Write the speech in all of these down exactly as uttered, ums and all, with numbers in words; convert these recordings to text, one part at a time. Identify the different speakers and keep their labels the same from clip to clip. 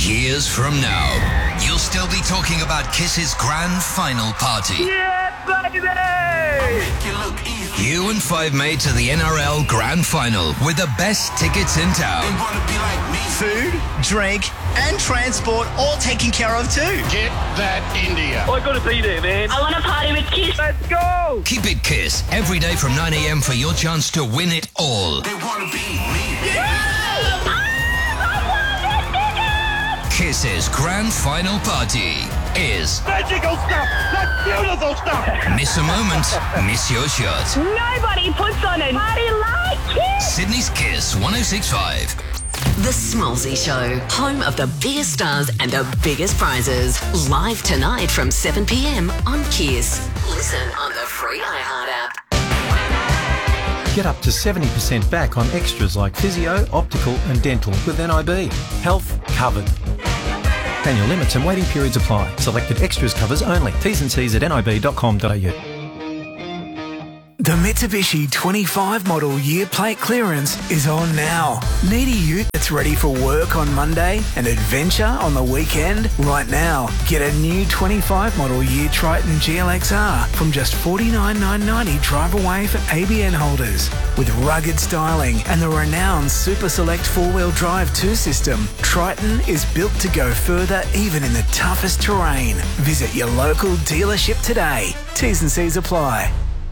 Speaker 1: Years from now, you'll still be talking about Kiss's grand final party.
Speaker 2: Yeah, baby!
Speaker 1: You and five mates at the N R L Grand Final with the best tickets in town.
Speaker 3: Food, drink, and transport all taken care of too.
Speaker 4: Get that India.
Speaker 2: I gotta be there, man.
Speaker 5: I want to party with Kiss.
Speaker 2: Let's go!
Speaker 1: Keep it Kiss every day from nine a.m. for your chance to win it all.
Speaker 4: They wanna be me.
Speaker 5: Yeah!
Speaker 1: Kiss's grand final party is
Speaker 2: Magical stuff! That's beautiful stuff!
Speaker 1: miss a moment, miss your shot.
Speaker 5: Nobody puts on a party like Kiss.
Speaker 1: Sydney's Kiss one oh six point five.
Speaker 6: The Smallsy Show, home of the biggest stars and the biggest prizes. Live tonight from seven p.m. on Kiss. Listen on the free iHeart app.
Speaker 7: Get up to seventy percent back on extras like physio, optical and dental with N I B. Health covered. Annual limits and waiting periods apply. Selected extras covers only. T's and C's at nib dot com dot a u.
Speaker 8: The Mitsubishi twenty-five model year plate clearance is on now. Need a ute that's ready for work on Monday and adventure on the weekend? Right now, get a new twenty-five model year Triton G L X R from just forty-nine thousand nine hundred ninety dollars drive away for A B N holders. With rugged styling and the renowned Super Select four-wheel drive two system, Triton is built to go further even in the toughest terrain. Visit your local dealership today. T's and C's apply.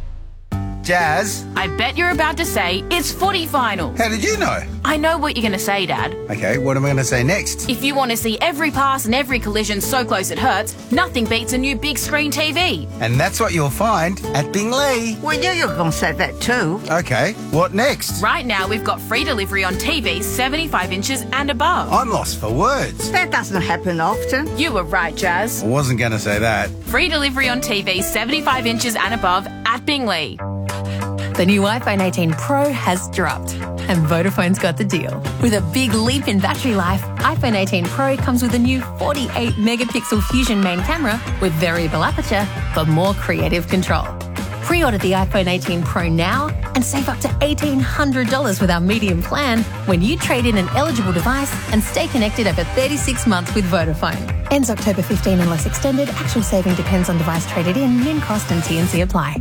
Speaker 9: Jazz.
Speaker 10: I bet you're about to say it's footy final.
Speaker 9: How did you know?
Speaker 10: I know what you're going to say, Dad.
Speaker 9: Okay, what am I going to say next?
Speaker 10: If you want to see every pass and every collision so close it hurts, nothing beats a new big screen T V.
Speaker 9: And that's what you'll find at Bingley.
Speaker 11: We knew you were going to say that too.
Speaker 9: Okay, what next?
Speaker 10: Right now, we've got free delivery on T Vs seventy-five inches and above.
Speaker 9: I'm lost for words.
Speaker 11: That doesn't happen often.
Speaker 10: You were right, Jazz.
Speaker 9: I wasn't going to say that.
Speaker 10: Free delivery on T Vs seventy-five inches and above at Bingley.
Speaker 12: The new iPhone eighteen Pro has dropped, and Vodafone's got the deal. With a big leap in battery life, iPhone eighteen Pro comes with a new forty-eight megapixel Fusion main camera with variable aperture for more creative control. Pre-order the iPhone eighteen Pro now and save up to eighteen hundred dollars with our medium plan when you trade in an eligible device and stay connected over thirty-six months with Vodafone. Ends October fifteenth unless extended. Actual saving depends on device traded in, min cost and T and C apply.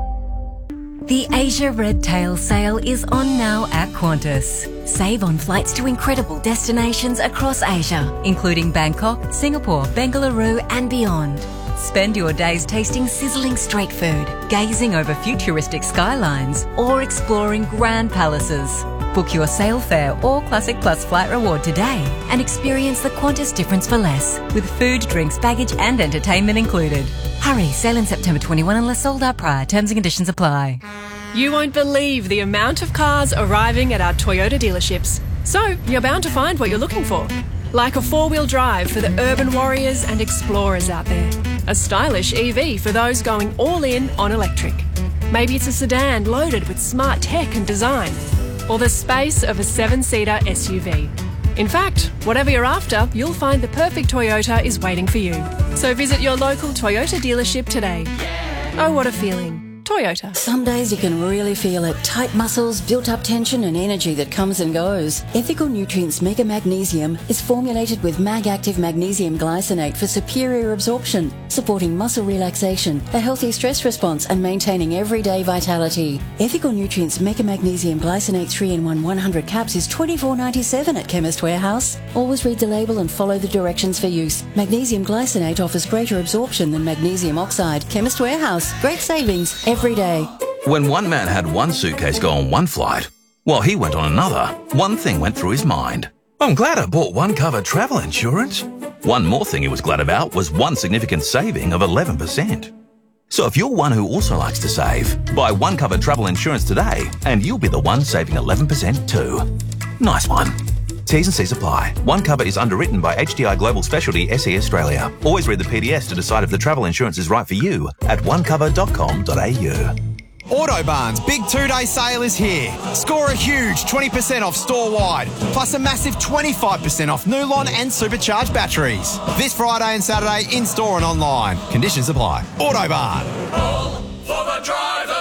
Speaker 13: The Asia Red Tail sale is on now at Qantas. Save on flights to incredible destinations across Asia, including Bangkok, Singapore, Bengaluru and beyond. Spend your days tasting sizzling street food, gazing over futuristic skylines, or exploring grand palaces. Book your sail fare or Classic Plus flight reward today and experience the Qantas difference for less, with food, drinks, baggage and entertainment included. Hurry, sail in September twenty-first unless sold out prior. Terms and conditions apply.
Speaker 14: You won't believe the amount of cars arriving at our Toyota dealerships. So, you're bound to find what you're looking for. Like a four-wheel drive for the urban warriors and explorers out there. A stylish E V for those going all in on electric. Maybe it's a sedan loaded with smart tech and design. Or the space of a seven-seater S U V. In fact, whatever you're after, you'll find the perfect Toyota is waiting for you. So visit your local Toyota dealership today. Oh, what a feeling. Toyota.
Speaker 15: Some days you can really feel it. Tight muscles, built-up tension and energy that comes and goes. Ethical Nutrients Mega Magnesium is formulated with Mag-Active Magnesium Glycinate for superior absorption, supporting muscle relaxation, a healthy stress response and maintaining everyday vitality. Ethical Nutrients Mega Magnesium Glycinate three in one one hundred caps is twenty-four ninety-seven at Chemist Warehouse. Always read the label and follow the directions for use. Magnesium Glycinate offers greater absorption than magnesium oxide. Chemist Warehouse. Great savings every day.
Speaker 16: When one man had one suitcase go on one flight, while he went on another, one thing went through his mind. I'm glad I bought one cover travel insurance. One more thing he was glad about was one significant saving of eleven percent. So if you're one who also likes to save, buy one cover travel insurance today and you'll be the one saving eleven percent too. Nice one. T's and C's apply. One Cover is underwritten by H D I Global Specialty S E Australia. Always read the P D S to decide if the travel insurance is right for you at one cover dot com dot a u.
Speaker 17: Autobarn's big two-day sale is here. Score a huge twenty percent off store-wide, plus a massive twenty-five percent off Nulon and supercharged batteries. This Friday and Saturday in-store and online. Conditions apply. Autobarn.
Speaker 4: All for the drivers.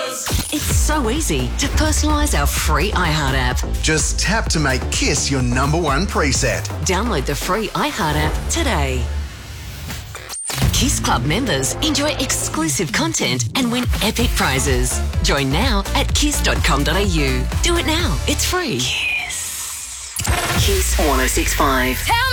Speaker 6: It's so easy to personalise our free iHeart app.
Speaker 18: Just tap to make Kiss your number one preset.
Speaker 6: Download the free iHeart app today. Kiss Club members enjoy exclusive content and win epic prizes. Join now at kiss dot com dot a u. Do it now. It's free. Kiss. Kiss one oh six point five.
Speaker 10: Tell me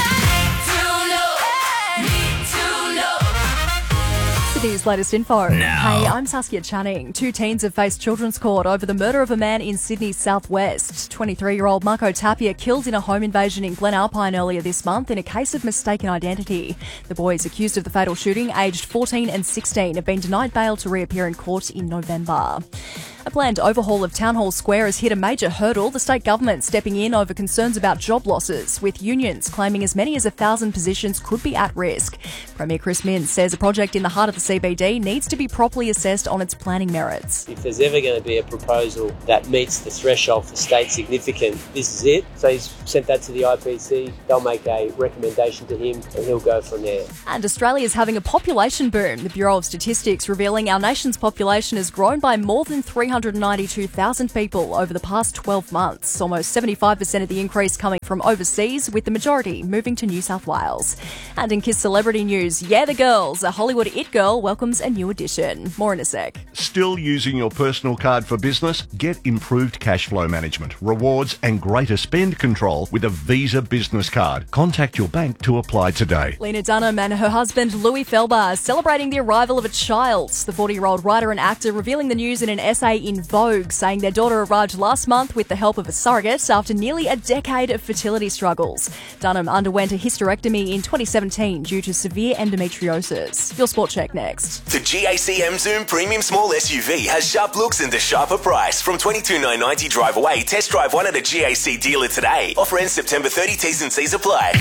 Speaker 10: Sydney's latest info.
Speaker 6: Now.
Speaker 10: Hey, I'm Saskia Channing. Two teens have faced children's court over the murder of a man in Sydney's southwest. twenty-three-year-old Marco Tapia killed in a home invasion in Glen Alpine earlier this month in a case of mistaken identity. The boys accused of the fatal shooting, aged fourteen and sixteen, have been denied bail to reappear in court in November. A planned overhaul of Town Hall Square has hit a major hurdle, the state government stepping in over concerns about job losses, with unions claiming as many as a thousand positions could be at risk. Premier Chris Minns says a project in the heart of the C B D needs to be properly assessed on its planning merits.
Speaker 19: If there's ever going to be a proposal that meets the threshold for state significant, this is it. So he's sent that to the I P C, they'll make a recommendation to him and he'll go from there.
Speaker 10: And Australia's having a population boom. The Bureau of Statistics revealing our nation's population has grown by more than three hundred ninety-two thousand people over the past twelve months. Almost seventy-five percent of the increase coming from overseas, with the majority moving to New South Wales. And in Kiss celebrity news, yeah, the girls, a Hollywood it girl welcomes a new addition. More in a sec.
Speaker 20: Still using your personal card for business? Get improved cash flow management, rewards and greater spend control with a Visa business card. Contact your bank to apply today.
Speaker 10: Lena Dunham and her husband Louis Felbar celebrating the arrival of a child. The forty-year-old writer and actor revealing the news in an essay in Vogue, saying their daughter arrived last month with the help of a surrogate after nearly a decade of fertility struggles. Dunham underwent a hysterectomy in twenty seventeen due to severe endometriosis. Your sport check next.
Speaker 21: The G A C M Zoom Premium Small S U V has sharp looks and a sharper price. From twenty-two thousand nine hundred ninety drive away, test drive one at a G A C dealer today. Offer ends September thirtieth, T's and C's apply.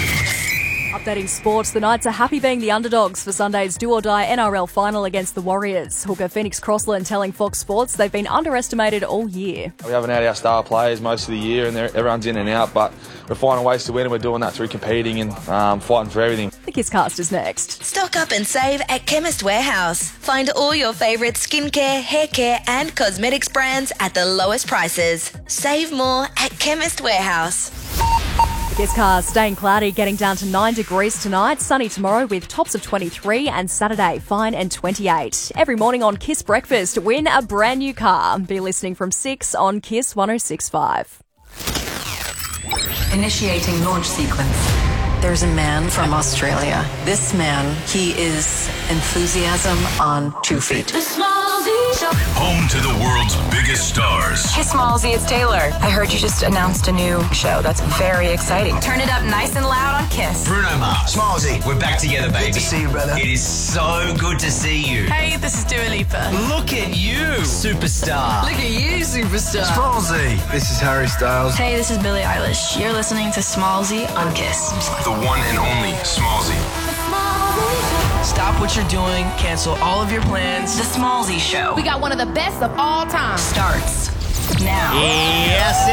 Speaker 10: Updating sports, the Knights are happy being the underdogs for Sunday's do-or-die N R L final against the Warriors. Hooker Phoenix Crossland telling Fox Sports they've been underestimated all year.
Speaker 22: We haven't had our star players most of the year and everyone's in and out, but we're finding ways to win and we're doing that through competing and um, fighting for everything.
Speaker 10: The Kisscast is next.
Speaker 23: Stock up and save at Chemist Warehouse. Find all your favourite skincare, hair care and cosmetics brands at the lowest prices. Save more at Chemist Warehouse.
Speaker 10: This car staying cloudy, getting down to nine degrees tonight. Sunny tomorrow with tops of twenty-three, and Saturday fine and twenty-eight. Every morning on Kiss Breakfast, win a brand new car. Be listening from six on Kiss one oh six point five.
Speaker 24: Initiating launch sequence. There's a man from Australia. This man, he is enthusiasm on two feet.
Speaker 1: Home to the world's biggest stars.
Speaker 25: Hey, Smallsy, it's Taylor. I heard you just announced a new show. That's very exciting. Turn it up nice and loud on Kiss.
Speaker 26: Bruno Mars. Smallsy, we're back together, baby.
Speaker 24: Good to see you, brother.
Speaker 26: It is so good to see you.
Speaker 25: Hey, this is Dua Lipa.
Speaker 26: Look at you, superstar.
Speaker 25: Look at you, superstar.
Speaker 26: Smallsy.
Speaker 27: This is Harry Styles.
Speaker 25: Hey, this is Billie Eilish. You're listening to Smallsy on Kiss.
Speaker 27: The one and only Smallsy.
Speaker 25: Stop what you're doing. Cancel all of your plans. The Smallsy Show.
Speaker 28: We got one of the best of all time.
Speaker 25: Starts now.
Speaker 29: Yes,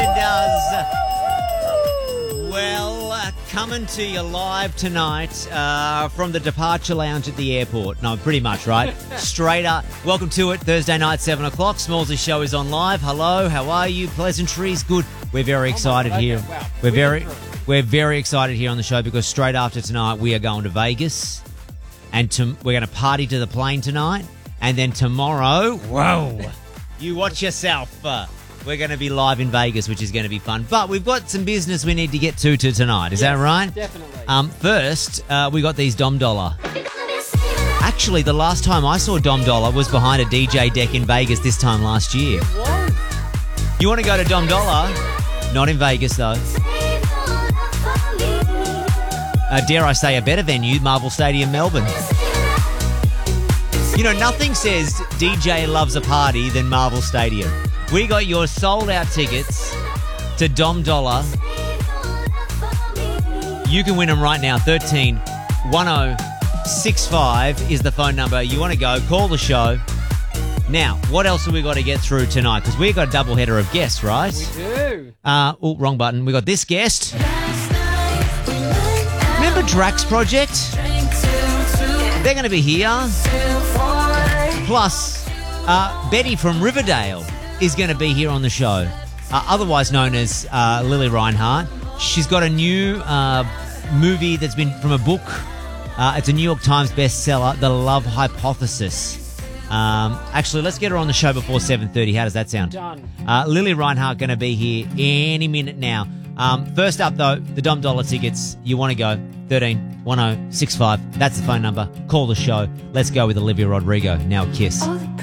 Speaker 29: it does. Well, uh, coming to you live tonight uh, from the departure lounge at the airport. No, pretty much, right? Straight up. Welcome to it. Thursday night, seven o'clock. Smallsy Show is on live. Hello, how are you? Pleasantries? Good. We're very excited oh here. Wow. We're very, we're very excited here on the show because straight after tonight, we are going to Vegas. And to, we're going to party to the plane tonight. And then tomorrow, whoa, you watch yourself. Uh, we're going to be live in Vegas, which is going to be fun. But we've got some business we need to get to, to tonight. Is yes, that right?
Speaker 28: Definitely.
Speaker 29: Um, first, uh, we got these Dom Dollar. Actually, the last time I saw Dom Dollar was behind a D J deck in Vegas this time last year. You want to go to Dom Dollar? Not in Vegas, though. Uh, dare I say a better venue, Marvel Stadium, Melbourne. You know, nothing says D J loves a party than Marvel Stadium. We got your sold-out tickets to Dom Dollar. You can win them right now. thirteen one oh six five is the phone number. You want to go, call the show. Now, what else have we got to get through tonight? Because we've got a double header of guests, right?
Speaker 28: We do.
Speaker 29: Uh, oh, wrong button. We got this guest. Remember Drax Project? They're going to be here. Plus, Uh, Betty from Riverdale is going to be here on the show, uh, otherwise known as uh, Lily Reinhart. She's got a new uh, movie that's been from a book. Uh, it's a New York Times bestseller, The Love Hypothesis. Um, actually, let's get her on the show before seven thirty. How does that sound?
Speaker 28: Done.
Speaker 29: Uh, Lily Reinhart going to be here any minute now. Um, first up, though, the Dom Dollar tickets. You want to go? thirteen one oh six five. That's the phone number. Call the show. Let's go with Olivia Rodrigo. Now at Kiss.